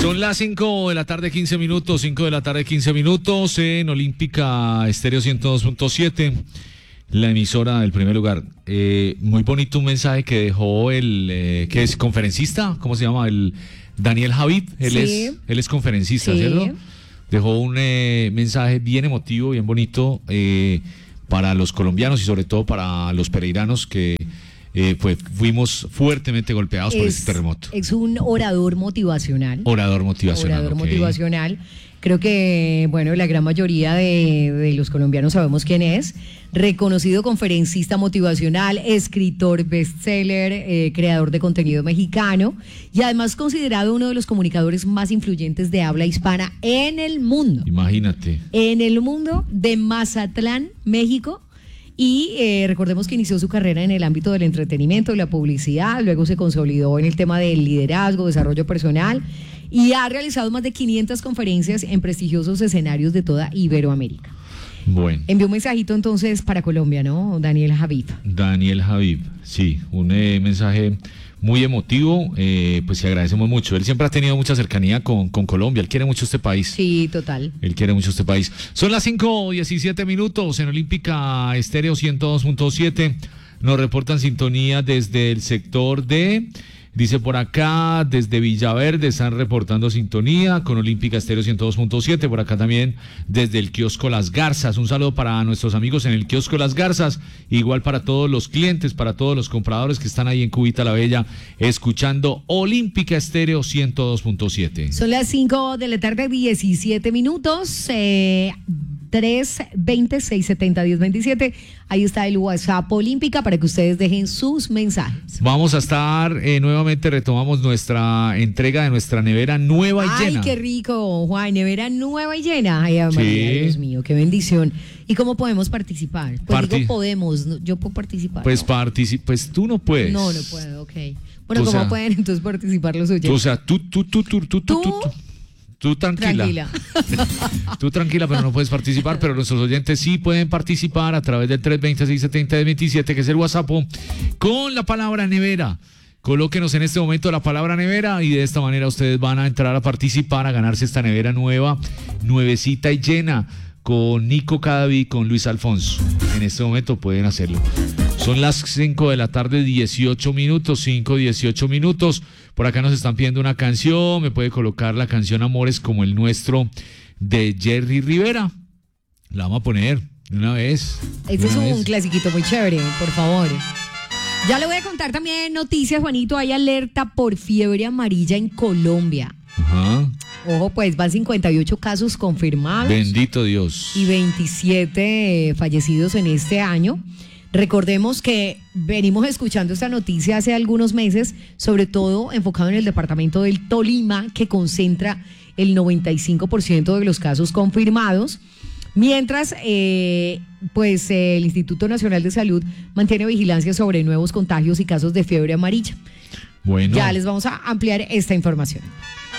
Son las 5 de la tarde, 15 minutos, 5 de la tarde, 15 minutos en Olímpica Estéreo 102.7, la emisora del primer lugar. Muy bonito un mensaje que dejó el, que es conferencista, ¿cómo se llama? El Daniel Javid, él es conferencista, sí, ¿cierto? Dejó un mensaje bien emotivo, bien bonito para los colombianos y sobre todo para los pereiranos que pues fuimos fuertemente golpeados por este terremoto. Es un orador motivacional. Orador motivacional. Creo que, bueno, la gran mayoría de los colombianos sabemos quién es. Reconocido conferencista motivacional, escritor bestseller, creador de contenido mexicano y además considerado uno de los comunicadores más influyentes de habla hispana en el mundo. Imagínate. En el mundo, de Mazatlán, México. Y recordemos que inició su carrera en el ámbito del entretenimiento y la publicidad, luego se consolidó en el tema del liderazgo, desarrollo personal y ha realizado más de 500 conferencias en prestigiosos escenarios de toda Iberoamérica. Bueno. Envió un mensajito entonces para Colombia, ¿no? Daniel Javid. Daniel Javid, sí, un mensaje muy emotivo, pues sí agradecemos mucho. Él siempre ha tenido mucha cercanía con Colombia, él quiere mucho este país. Sí, total. Él quiere mucho este país. Son las 5:17 minutos en Olímpica Estéreo 102.7. Nos reportan sintonía desde el sector de... Dice por acá, desde Villaverde están reportando sintonía con Olímpica Estéreo 102.7. Por acá también desde el kiosco Las Garzas. Un saludo para nuestros amigos en el kiosco Las Garzas. Igual para todos los clientes, para todos los compradores que están ahí en Cubita la Bella, escuchando Olímpica Estéreo 102.7. Son las 5 de la tarde, 17 minutos. 320-670-1027. Ahí está el WhatsApp Olímpica para que ustedes dejen sus mensajes. Vamos a estar nuevamente, retomamos nuestra entrega de nuestra nevera nueva y llena. Ay, qué rico, Juan, nevera nueva y llena. Ay, María, sí. Dios mío, qué bendición. ¿Y cómo podemos participar? Pues digo podemos, yo puedo participar. Pues pues tú no puedes. No puedo, ok. Bueno, ¿cómo pueden entonces participar los oyentes? O sea, Tú tranquila. Tú tranquila, pero no puedes participar, pero nuestros oyentes sí pueden participar a través del 320-670-1027, que es el WhatsApp, con la palabra nevera. Colóquenos en este momento la palabra nevera y de esta manera ustedes van a entrar a participar, a ganarse esta nevera nueva, nuevecita y llena, con Nico Cadaví, con Luis Alfonso. En este momento pueden hacerlo. Son las 5 de la tarde, 18 minutos, 5:18 minutos. Por acá nos están pidiendo una canción. Me puede colocar la canción Amores como el nuestro de Jerry Rivera. La vamos a poner de una vez. Este es un clasiquito muy chévere, por favor. Ya le voy a contar también noticias, Juanito. Hay alerta por fiebre amarilla en Colombia. Ajá. Ojo, pues van 58 casos confirmados. Bendito Dios. Y 27 fallecidos en este año. Recordemos que venimos escuchando esta noticia hace algunos meses, sobre todo enfocado en el departamento del Tolima, que concentra el 95% de los casos confirmados, mientras pues el Instituto Nacional de Salud mantiene vigilancia sobre nuevos contagios y casos de fiebre amarilla. Bueno. Ya les vamos a ampliar esta información.